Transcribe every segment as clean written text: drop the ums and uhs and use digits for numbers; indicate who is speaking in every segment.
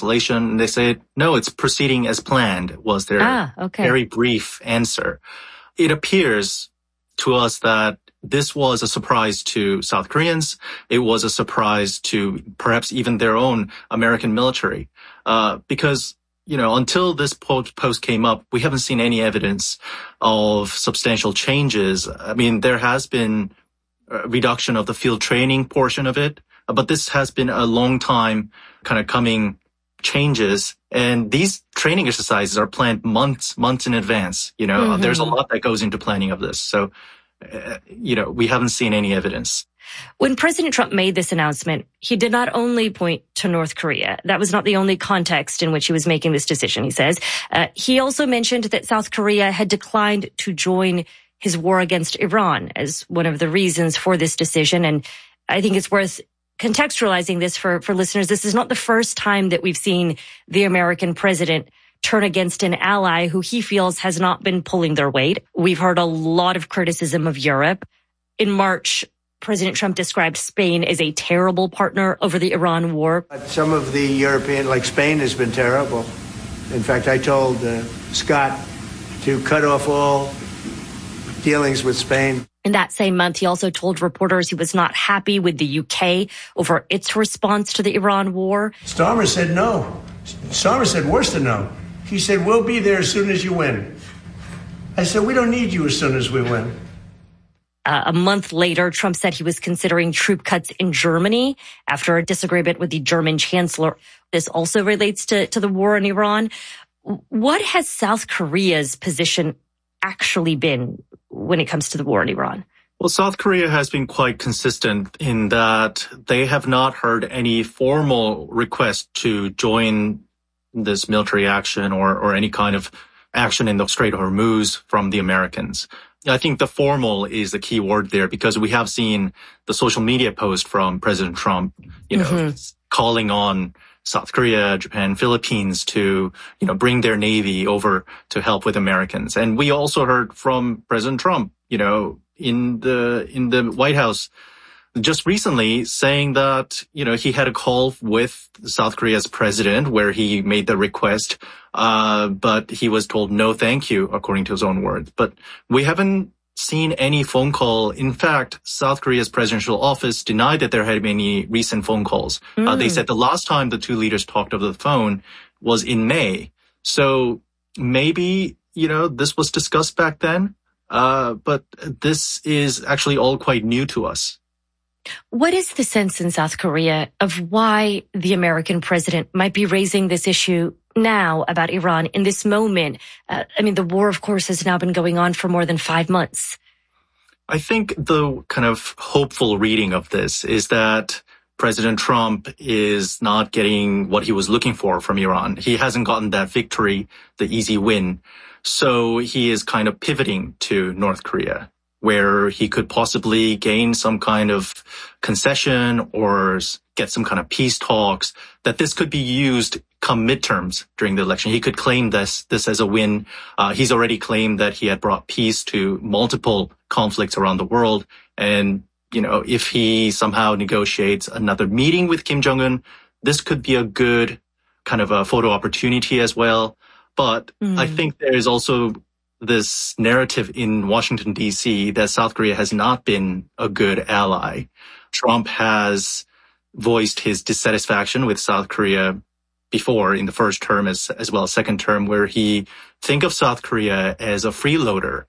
Speaker 1: cancellation? And they said, no, it's proceeding as planned, was their very brief answer. It appears to us that this was a surprise to South Koreans. It was a surprise to perhaps even their own American military, because until this post came up, we haven't seen any evidence of substantial changes. I mean, there has been a reduction of the field training portion of it, but this has been a long time kind of coming changes. And these training exercises are planned months in advance. There's a lot that goes into planning of this. So, we haven't seen any evidence.
Speaker 2: When President Trump made this announcement, he did not only point to North Korea. That was not the only context in which he was making this decision, he says. He also mentioned that South Korea had declined to join his war against Iran as one of the reasons for this decision. And I think it's worth contextualizing this for listeners. This is not the first time that we've seen the American president turn against an ally who he feels has not been pulling their weight. We've heard a lot of criticism of Europe. In March, President Trump described Spain as a terrible partner over the Iran war.
Speaker 3: Some of the European, like Spain, has been terrible. In fact, I told Scott to cut off all dealings with Spain.
Speaker 2: In that same month, he also told reporters he was not happy with the UK over its response to the Iran war.
Speaker 3: Starmer said no. Starmer said worse than no. He said, we'll be there as soon as you win. I said, we don't need you as soon as we win.
Speaker 2: A month later, Trump said he was considering troop cuts in Germany after a disagreement with the German chancellor. This also relates to the war in Iran. What has South Korea's position actually been when it comes to the war in Iran?
Speaker 1: Well, South Korea has been quite consistent in that they have not heard any formal request to join this military action or any kind of action in the Strait of Hormuz from the Americans. I think the formal is the key word there, because we have seen the social media post from President Trump, calling on South Korea, Japan, Philippines to, bring their Navy over to help with Americans. And we also heard from President Trump, in the White House just recently saying that, he had a call with South Korea's president where he made the request, but he was told no thank you, according to his own words. But we haven't seen any phone call. In fact, South Korea's presidential office denied that there had been any recent phone calls. They said the last time the two leaders talked over the phone was in May. So maybe, this was discussed back then, but this is actually all quite new to us.
Speaker 2: What is the sense in South Korea of why the American president might be raising this issue now about Iran in this moment? The war, of course, has now been going on for more than 5 months.
Speaker 1: I think the kind of hopeful reading of this is that President Trump is not getting what he was looking for from Iran. He hasn't gotten that victory, the easy win. So he is kind of pivoting to North Korea, where he could possibly gain some kind of concession or get some kind of peace talks, that this could be used come midterms during the election. He could claim this as a win. He's already claimed that he had brought peace to multiple conflicts around the world. And, if he somehow negotiates another meeting with Kim Jong-un, this could be a good kind of a photo opportunity as well. But I think there is also this narrative in Washington, D.C. that South Korea has not been a good ally. Trump has voiced his dissatisfaction with South Korea before in the first term as well as second term, where he think of South Korea as a freeloader.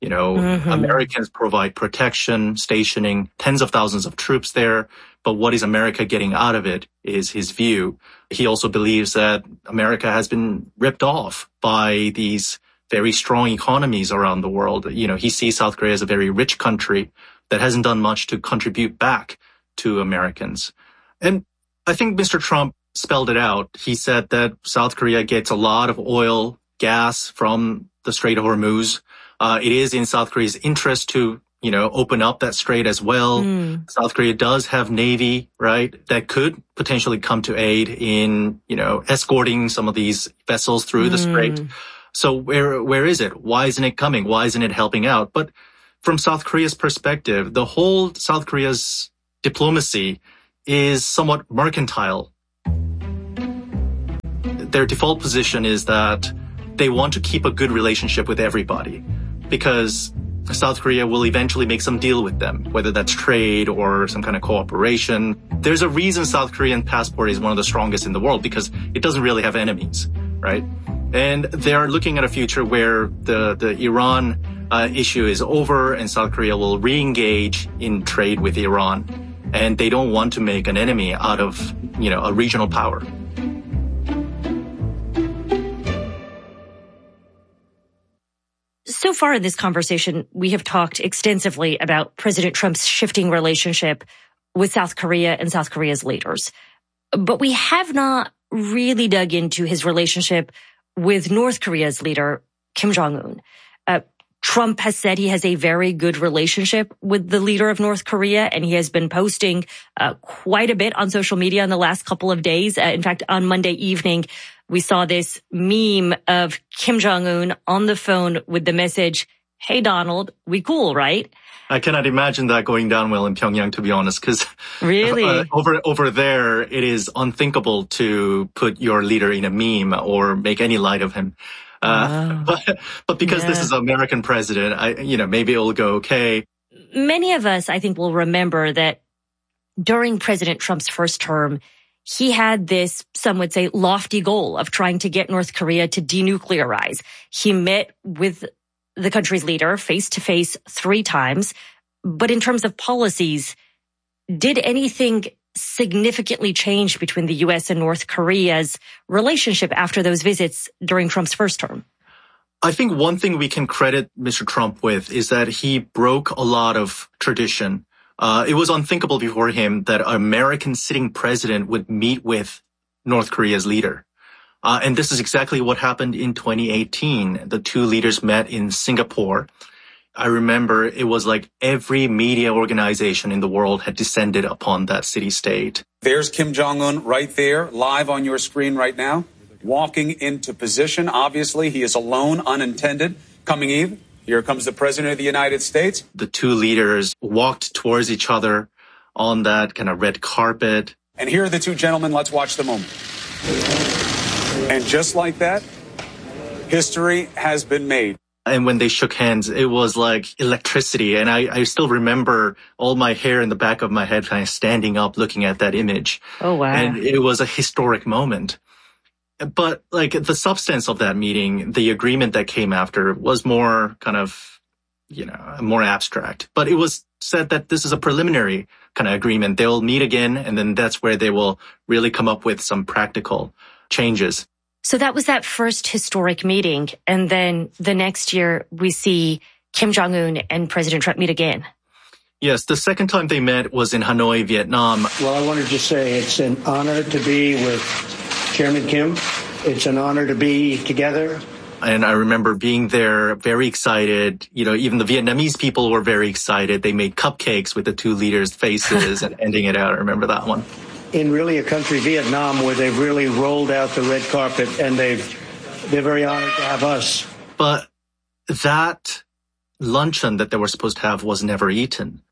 Speaker 1: Americans provide protection, stationing tens of thousands of troops there. But what is America getting out of it is his view. He also believes that America has been ripped off by these very strong economies around the world. He sees South Korea as a very rich country that hasn't done much to contribute back to Americans. And I think Mr. Trump spelled it out. He said that South Korea gets a lot of oil, gas from the Strait of Hormuz. It is in South Korea's interest to, open up that strait as well. South Korea does have Navy, right, that could potentially come to aid in, escorting some of these vessels through the strait. So where is it? Why isn't it coming? Why isn't it helping out? But from South Korea's perspective, the whole South Korea's diplomacy is somewhat mercantile. their default position is that they want to keep a good relationship with everybody because South Korea will eventually make some deal with them, whether that's trade or some kind of cooperation. There's a reason South Korean passport is one of the strongest in the world because it doesn't really have enemies, right? And they're looking at a future where the Iran issue is over and South Korea will re-engage in trade with Iran. And they don't want to make an enemy out of, a regional power.
Speaker 2: So far in this conversation, we have talked extensively about President Trump's shifting relationship with South Korea and South Korea's leaders. But we have not really dug into his relationship with North Korea's leader, Kim Jong-un. Trump has said he has a very good relationship with the leader of North Korea, and he has been posting quite a bit on social media in the last couple of days. In fact, on Monday evening, we saw this meme of Kim Jong-un on the phone with the message, "Hey, Donald, we cool, right?"
Speaker 1: I cannot imagine that going down well in Pyongyang, to be honest, because
Speaker 2: really?
Speaker 1: Over there, it is unthinkable to put your leader in a meme or make any light of him. But because this is American president, maybe it'll go okay.
Speaker 2: Many of us, I think, will remember that during President Trump's first term, he had this, some would say, lofty goal of trying to get North Korea to denuclearize. He met with the country's leader face to face 3 times. But in terms of policies, did anything significantly change between the U.S. and North Korea's relationship after those visits during Trump's first term?
Speaker 1: I think one thing we can credit Mr. Trump with is that he broke a lot of tradition. It was unthinkable before him that an American sitting president would meet with North Korea's leader. And this is exactly what happened in 2018. The 2 leaders met in Singapore. I remember it was like every media organization in the world had descended upon that city-state.
Speaker 4: There's Kim Jong-un right there, live on your screen right now, walking into position. Obviously, he is alone, unintended, coming in. Here comes the President of the United States.
Speaker 1: The 2 leaders walked towards each other on that kind of red carpet.
Speaker 4: And here are the 2 gentlemen. Let's watch the moment. And just like that, history has been made.
Speaker 1: And when they shook hands, it was like electricity. And I still remember all my hair in the back of my head kind of standing up looking at that image.
Speaker 2: Oh, wow.
Speaker 1: And it was a historic moment. But like the substance of that meeting, the agreement that came after was more kind of, more abstract. But it was said that this is a preliminary kind of agreement. They'll meet again, and then that's where they will really come up with some practical changes.
Speaker 2: So that was that first historic meeting. And then the next year, we see Kim Jong-un and President Trump meet again.
Speaker 1: Yes, the second time they met was in Hanoi, Vietnam.
Speaker 3: Well, I wanted to say it's an honor to be with Chairman Kim. It's an honor to be together.
Speaker 1: And I remember being there very excited. Even the Vietnamese people were very excited. They made cupcakes with the 2 leaders' faces and ending it out. I remember that one.
Speaker 3: In really a country, Vietnam, where they've really rolled out the red carpet, and they're very honored to have us.
Speaker 1: But that luncheon that they were supposed to have was never eaten.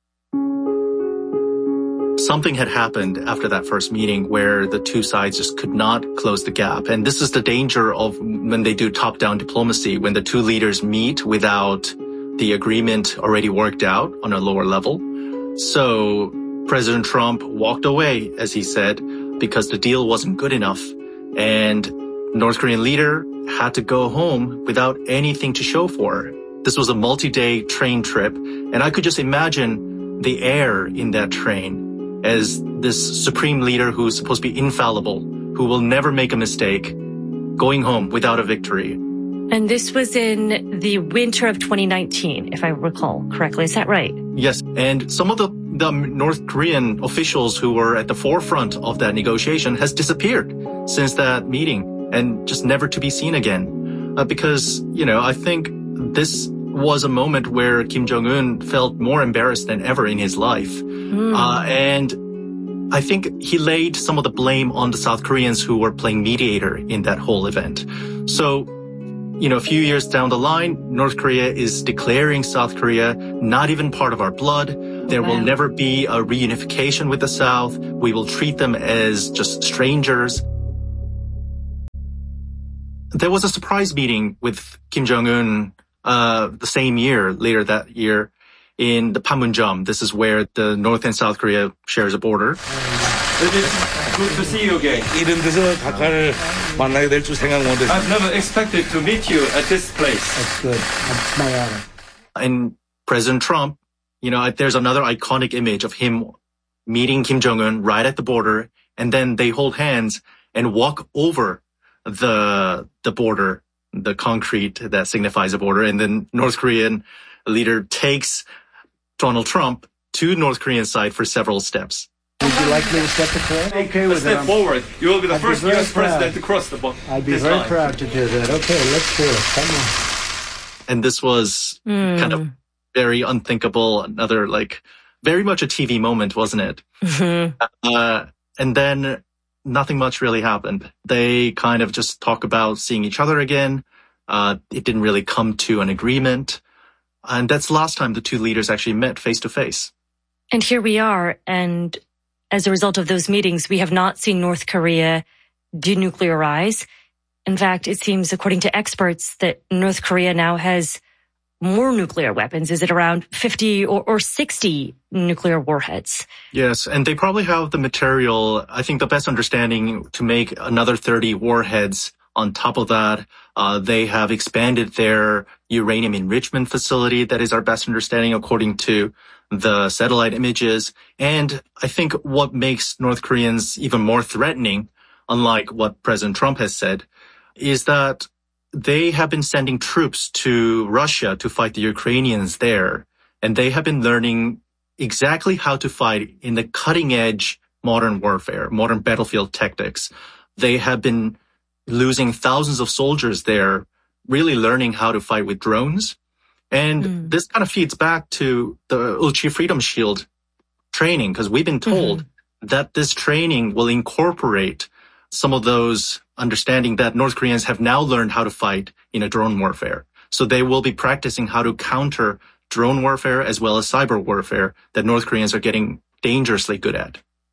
Speaker 1: Something had happened after that first meeting where the 2 sides just could not close the gap. And this is the danger of when they do top-down diplomacy, when the 2 leaders meet without the agreement already worked out on a lower level. So President Trump walked away, as he said, because the deal wasn't good enough. And North Korean leader had to go home without anything to show for it. This was a multi-day train trip. And I could just imagine the air in that train as this supreme leader who's supposed to be infallible, who will never make a mistake, going home without a victory.
Speaker 2: And this was in the winter of 2019, if I recall correctly. Is that right?
Speaker 1: Yes. And some of the North Korean officials who were at the forefront of that negotiation has disappeared since that meeting and just never to be seen again. Because, I think this was a moment where Kim Jong-un felt more embarrassed than ever in his life. And I think he laid some of the blame on the South Koreans who were playing mediator in that whole event. So, a few years down the line, North Korea is declaring South Korea not even part of our blood. There will never be a reunification with the South. We will treat them as just strangers. there was a surprise meeting with Kim Jong-un the same year, later that year, in the Panmunjom. This is where the North and South Korea shares a border.
Speaker 5: It is good to see you again.
Speaker 6: 이런 데서 각하를 만나게 될 줄 생각 못했어요.
Speaker 5: I've never expected to meet you at this place.
Speaker 3: That's good. That's my honor.
Speaker 1: And President Trump, there's another iconic image of him meeting Kim Jong-un right at the border, and then they hold hands and walk over the border, the concrete that signifies the border, and then North Korean leader takes Donald Trump to North Korean side for several steps.
Speaker 3: Would you like me to step across? Okay with
Speaker 5: Step
Speaker 3: that.
Speaker 5: forward. You will be the
Speaker 3: I'd be
Speaker 5: first
Speaker 3: very
Speaker 5: U.S. president
Speaker 3: proud.
Speaker 5: to cross the border.
Speaker 3: I'd be very proud to do that. Okay, let's do it. Come on.
Speaker 1: And this was kind of very unthinkable, another very much a TV moment, wasn't it?
Speaker 2: Mm-hmm.
Speaker 1: And then nothing much really happened. They kind of just talk about seeing each other again. It didn't really come to an agreement. And that's the last time the two leaders actually met face to face.
Speaker 2: And here we are. And as a result of those meetings, we have not seen North Korea denuclearize. In fact, it seems, according to experts, that North Korea now has more nuclear weapons. Is it around 50 or 60 nuclear warheads?
Speaker 1: Yes, and they probably have the material, I think the best understanding, to make another 30 warheads. On top of that, they have expanded their uranium enrichment facility. That is our best understanding according to the satellite images. And I think what makes North Koreans even more threatening, unlike what President Trump has said, is that they have been sending troops to Russia to fight the Ukrainians there. And they have been learning exactly how to fight in the cutting edge modern warfare, modern battlefield tactics. They have been losing thousands of soldiers there, really learning how to fight with drones. And this kind of feeds back to the Ulchi Freedom Shield training, because we've been told that this training will incorporate some of those understanding that North Koreans have now learned how to fight in a drone warfare. So they will be practicing how to counter drone warfare as well as cyber warfare that North Koreans are getting dangerously good at.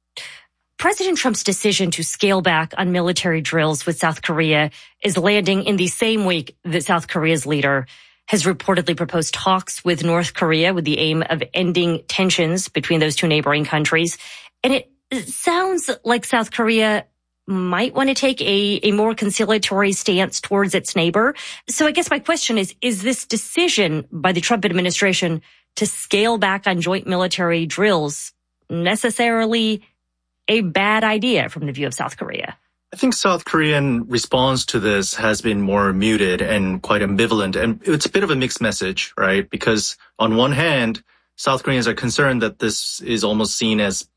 Speaker 2: President Trump's decision to scale back on military drills with South Korea is landing in the same week that South Korea's leader has reportedly proposed talks with North Korea with the aim of ending tensions between those two neighboring countries. And it sounds like South Korea might want to take a more conciliatory stance towards its neighbor. So I guess my question is this decision by the Trump administration to scale back on joint military drills necessarily a bad idea from the view of South Korea?
Speaker 1: I think South Korean response to this has been more muted and quite ambivalent. And it's a bit of a mixed message, right? Because on one hand, South Koreans are concerned that this is almost seen as,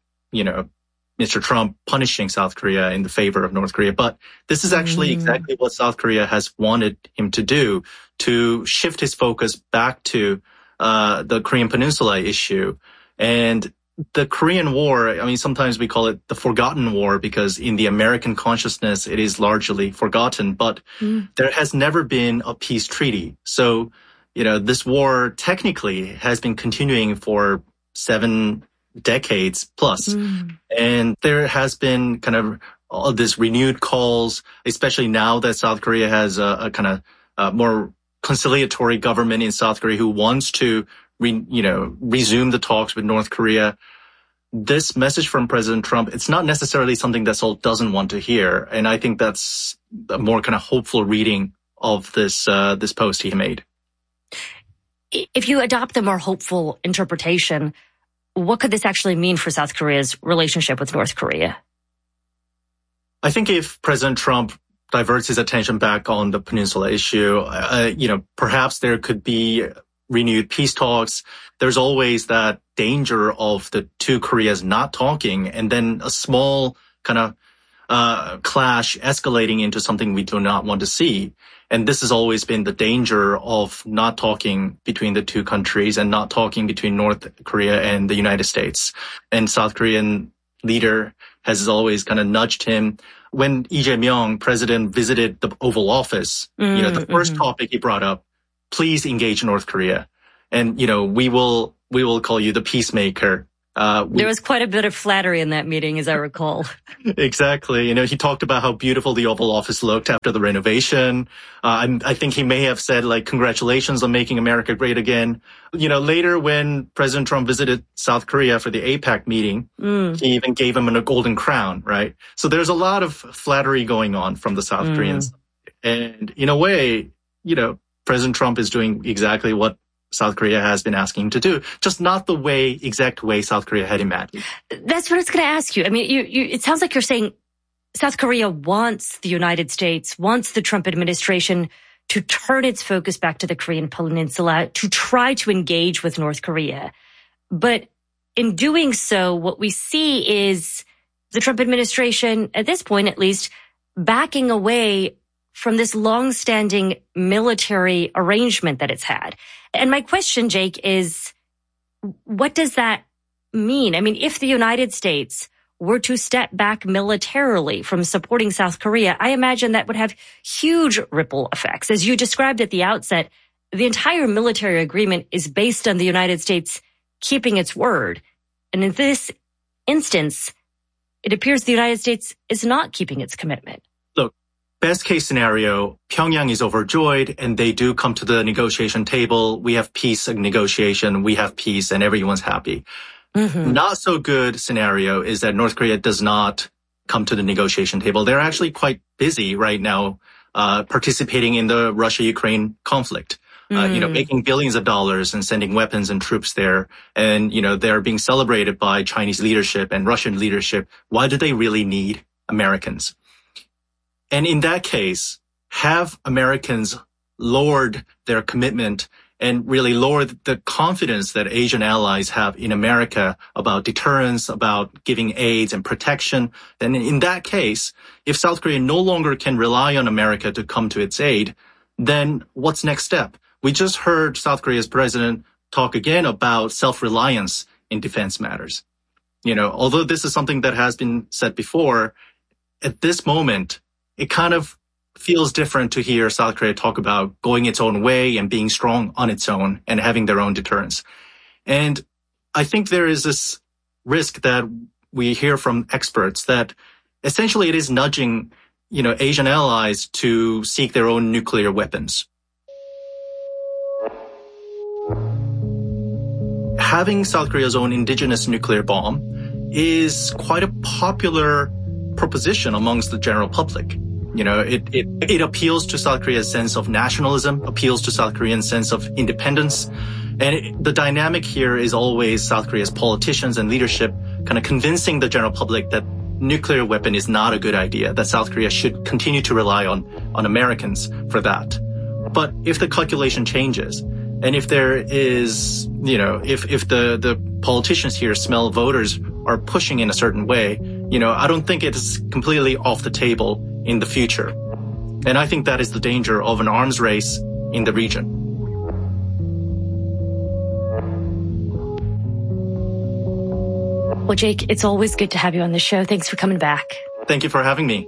Speaker 1: Mr. Trump punishing South Korea in the favor of North Korea. But this is actually exactly what South Korea has wanted him to do, to shift his focus back to the Korean Peninsula issue. And the Korean War, sometimes we call it the forgotten war because in the American consciousness, it is largely forgotten, but there has never been a peace treaty. So, this war technically has been continuing for 7 decades plus. And there has been kind of all this renewed calls, especially now that South Korea has a kind of more conciliatory government in South Korea who wants to resume the talks with North Korea. This message from President Trump, it's not necessarily something that Seoul doesn't want to hear. And I think that's a more kind of hopeful reading of this post he made.
Speaker 2: If you adopt the more hopeful interpretation, what could this actually mean for South Korea's relationship with North Korea?
Speaker 1: I think if President Trump diverts his attention back on the peninsula issue, perhaps there could be renewed peace talks. There's always that danger of the two Koreas not talking and then a small kind of clash escalating into something we do not want to see. And this has always been the danger of not talking between the two countries and not talking between North Korea and the United States. And South Korean leader has always kind of nudged him. When Lee Jae-myung, president, visited the Oval Office, the first topic he brought up, please engage North Korea. And, we will call you the peacemaker,
Speaker 2: There was quite a bit of flattery in that meeting, as I recall.
Speaker 1: Exactly. He talked about how beautiful the Oval Office looked after the renovation. I think he may have said, congratulations on making America great again. Later when President Trump visited South Korea for the APEC meeting, he even gave him a golden crown, right? So there's a lot of flattery going on from the South Koreans. And in a way, President Trump is doing exactly what South Korea has been asking him to do, just not the exact way South Korea had imagined.
Speaker 2: That's what I was going to ask you. I mean, it sounds like you're saying South Korea wants the United States, wants the Trump administration to turn its focus back to the Korean Peninsula, to try to engage with North Korea. But in doing so, what we see is the Trump administration, at this point at least, backing away from this long-standing military arrangement that it's had. And my question, Jake, is what does that mean? I mean, if the United States were to step back militarily from supporting South Korea, I imagine that would have huge ripple effects. As you described at the outset, the entire military agreement is based on the United States keeping its word. And in this instance, it appears the United States is not keeping its commitment.
Speaker 1: Look, best case scenario, Pyongyang is overjoyed and they do come to the negotiation table. We have peace and negotiation. We have peace and everyone's happy. Not so good scenario is that North Korea does not come to the negotiation table. They're actually quite busy right now, participating in the Russia-Ukraine conflict. Making billions of dollars and sending weapons and troops there. And, they're being celebrated by Chinese leadership and Russian leadership. Why do they really need Americans? And in that case, have Americans lowered their commitment and really lowered the confidence that Asian allies have in America about deterrence, about giving aid and protection. Then in that case, if South Korea no longer can rely on America to come to its aid, then what's next step? We just heard South Korea's president talk again about self-reliance in defense matters. Although this is something that has been said before, at this moment, it kind of feels different to hear South Korea talk about going its own way and being strong on its own and having their own deterrence. And I think there is this risk that we hear from experts that essentially it is nudging, Asian allies to seek their own nuclear weapons. Having South Korea's own indigenous nuclear bomb is quite a popular proposition amongst the general public. It appeals to South Korea's sense of nationalism, appeals to South Korean sense of independence. And the dynamic here is always South Korea's politicians and leadership kind of convincing the general public that nuclear weapon is not a good idea, that South Korea should continue to rely on Americans for that. But if the calculation changes, and if there is, if the politicians here smell voters are pushing in a certain way, I don't think it's completely off the table in the future. And I think that is the danger of an arms race in the region.
Speaker 2: Well, Jake, it's always good to have you on the show. Thanks for coming back.
Speaker 1: Thank you for having me.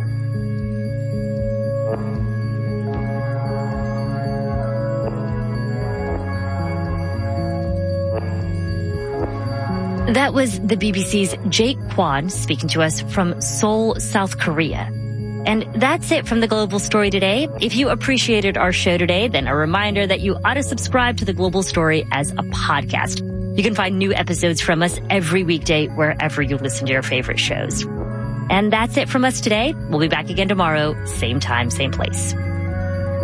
Speaker 2: That was the BBC's Jake Kwon speaking to us from Seoul, South Korea. And that's it from The Global Story today. If you appreciated our show today, then a reminder that you ought to subscribe to The Global Story as a podcast. You can find new episodes from us every weekday wherever you listen to your favorite shows. And that's it from us today. We'll be back again tomorrow, same time, same place.